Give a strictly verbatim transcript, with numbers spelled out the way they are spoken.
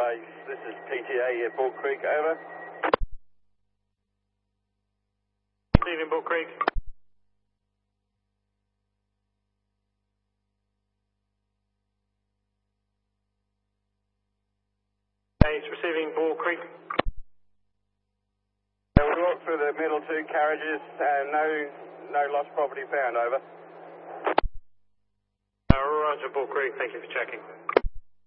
base. This is P T A at Bull Creek, over. Receiving Bull Creek. Base receiving Bull Creek. Yeah, we walked through the middle two carriages and no, no lost property found, over. Uh, Roger, Bull Creek, thank you for checking.